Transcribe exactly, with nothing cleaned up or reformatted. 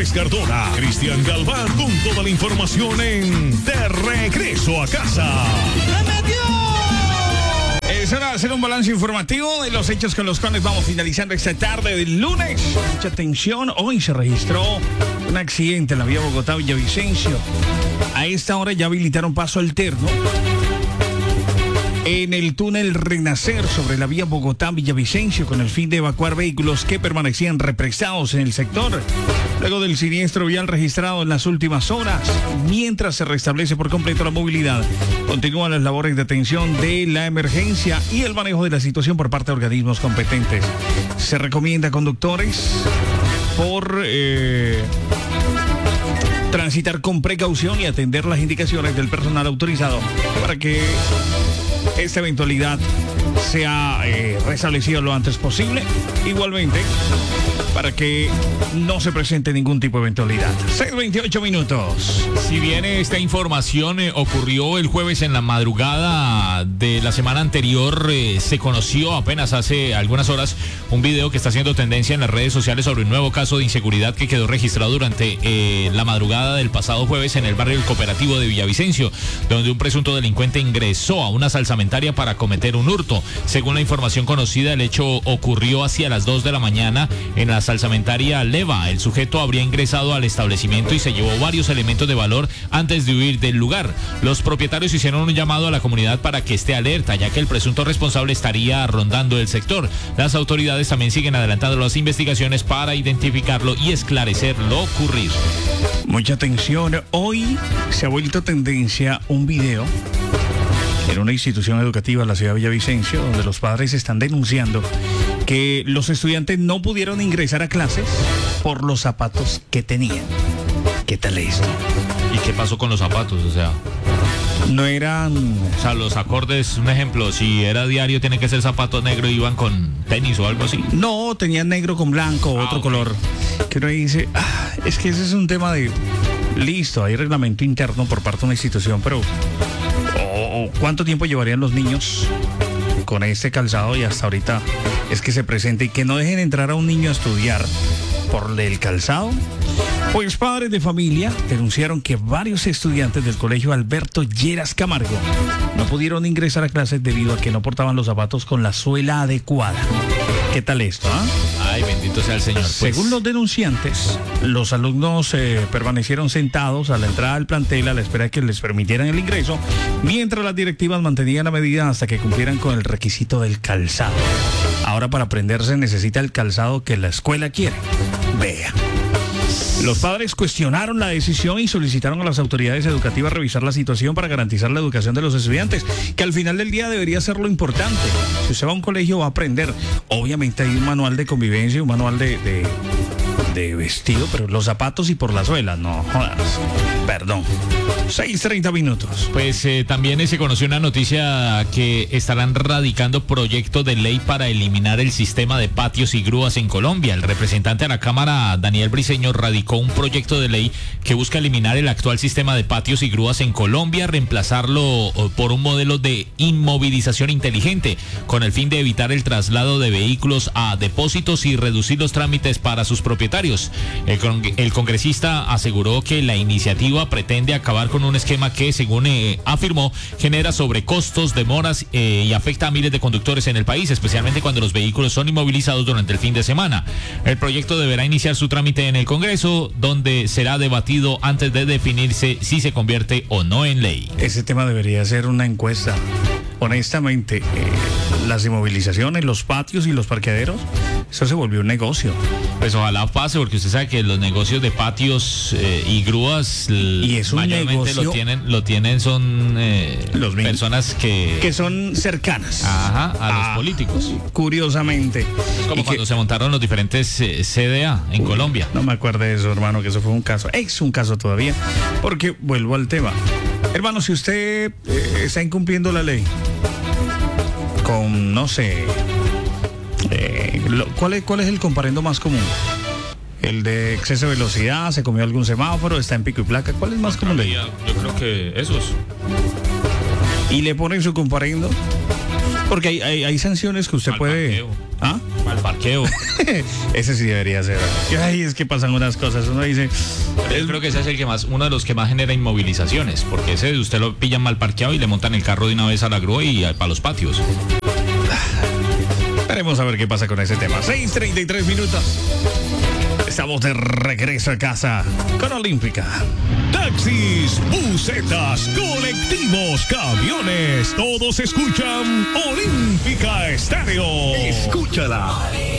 Andrés Cardona, Cristian Galván, con toda la información en De Regreso a Casa. Es hora de hacer un balance informativo de los hechos con los cuales vamos finalizando esta tarde del lunes. Mucha atención, hoy se registró un accidente en la vía Bogotá-Villavicencio. A esta hora ya habilitaron paso alterno en el túnel Renacer sobre la vía Bogotá-Villavicencio con el fin de evacuar vehículos que permanecían represados en el sector. Luego del siniestro vial registrado en las últimas horas, mientras se restablece por completo la movilidad, continúan las labores de atención de la emergencia y el manejo de la situación por parte de organismos competentes. Se recomienda a conductores por eh, transitar con precaución y atender las indicaciones del personal autorizado para que esta eventualidad sea eh, restablecida lo antes posible. Igualmente, para que no se presente ningún tipo de eventualidad. seis veintiocho minutos. Si bien esta información eh, ocurrió el jueves en la madrugada de la semana anterior, eh, se conoció apenas hace algunas horas un video que está haciendo tendencia en las redes sociales sobre un nuevo caso de inseguridad que quedó registrado durante eh, la madrugada del pasado jueves en el barrio El Cooperativo de Villavicencio, donde un presunto delincuente ingresó a una salsamentaria para cometer un hurto. Según la información conocida, el hecho ocurrió hacia las dos de la mañana en la salsamentaria Leva. El sujeto habría ingresado al establecimiento y se llevó varios elementos de valor antes de huir del lugar. Los propietarios hicieron un llamado a la comunidad para que esté alerta, ya que el presunto responsable estaría rondando el sector. Las autoridades también siguen adelantando las investigaciones para identificarlo y esclarecer lo ocurrido. Mucha atención. Hoy se ha vuelto tendencia un video en una institución educativa en la ciudad de Villavicencio, donde los padres están denunciando que los estudiantes no pudieron ingresar a clases por los zapatos que tenían. ¿Qué tal esto? ¿Y qué pasó con los zapatos? O sea, no eran... O sea, los acordes, un ejemplo, si era diario tiene que ser zapato negro y iban con tenis o algo así. No, tenían negro con blanco o ah, otro okay. color. Que uno dice, ah, es que ese es un tema de... Listo, hay reglamento interno por parte de una institución, pero... Oh, ¿cuánto tiempo llevarían los niños con este calzado? Y hasta ahorita es que se presente y que no dejen entrar a un niño a estudiar por el calzado. Pues padres de familia denunciaron que varios estudiantes del colegio Alberto Lleras Camargo no pudieron ingresar a clases debido a que no portaban los zapatos con la suela adecuada. ¿Qué tal esto? ¿Ah? Ay, bendito sea el Señor. Pues. Según los denunciantes, los alumnos eh, permanecieron sentados a la entrada del plantel a la espera de que les permitieran el ingreso, mientras las directivas mantenían la medida hasta que cumplieran con el requisito del calzado. Ahora, para aprenderse necesita el calzado que la escuela quiere. Vea. Los padres cuestionaron la decisión y solicitaron a las autoridades educativas revisar la situación para garantizar la educación de los estudiantes, que al final del día debería ser lo importante. Si usted va a un colegio va a aprender. Obviamente hay un manual de convivencia, un manual de, de, de vestido, pero los zapatos y por la suela, no jodas. Perdón. seis treinta minutos. Pues eh, también eh, se conoció una noticia que estarán radicando proyecto de ley para eliminar el sistema de patios y grúas en Colombia. El representante a la Cámara, Daniel Briceño, radicó un proyecto de ley que busca eliminar el actual sistema de patios y grúas en Colombia, reemplazarlo por un modelo de inmovilización inteligente, con el fin de evitar el traslado de vehículos a depósitos y reducir los trámites para sus propietarios. El, con- el congresista aseguró que la iniciativa pretende acabar con un esquema que, según eh, afirmó, genera sobrecostos, demoras eh, y afecta a miles de conductores en el país, especialmente cuando los vehículos son inmovilizados durante el fin de semana. El proyecto deberá iniciar su trámite en el Congreso, donde será debatido antes de definirse si se convierte o no en ley. Ese tema debería ser una encuesta. Honestamente, eh, las inmovilizaciones, los patios y los parqueaderos, eso se volvió un negocio. Pues ojalá pase, porque usted sabe que los negocios de patios eh, y grúas y es un mayormente negocio, lo tienen, lo tienen son eh, los personas que que son cercanas. Ajá, a los ah, políticos. Curiosamente. Es como y cuando que, se montaron los diferentes eh, C D A en uy, Colombia. No me acuerdo de eso, hermano, que eso fue un caso. Es un caso todavía. Porque vuelvo al tema. Hermano, si usted eh, está incumpliendo la ley con, no sé, eh, lo, ¿cuál es, ¿cuál es el comparendo más común? El de exceso de velocidad, se comió algún semáforo, está en pico y placa. ¿Cuál es más común? Yo creo que esos. Y le ponen su comparendo. Porque hay, hay, hay sanciones que usted Mal puede... parqueo. ¿Ah? Mal parqueo. Ese sí debería ser. Ay, es que pasan unas cosas. Uno dice... Yo creo que ese es el que más, uno de los que más genera inmovilizaciones, porque ese de usted lo pillan mal parqueado y le montan el carro de una vez a la grúa y a- para los patios. Esperemos a ver qué pasa con ese tema. seis treinta y tres minutos. Estamos de regreso a casa con Olímpica. Taxis, busetas, colectivos, camiones, todos escuchan Olímpica Estéreo. Escúchala.